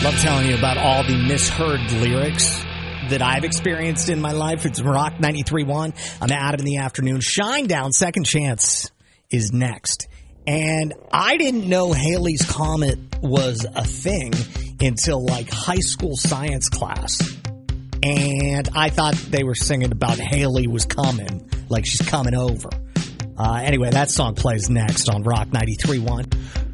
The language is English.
Love telling you about all the misheard lyrics that I've experienced in my life. It's Rock 93.1. I'm Adam in the afternoon. Shinedown, Second Chance is next. And I didn't know Halley's Comet was a thing until like high school science class. And I thought they were singing about Haley was coming, like she's coming over. Anyway, that song plays next on Rock 93.1.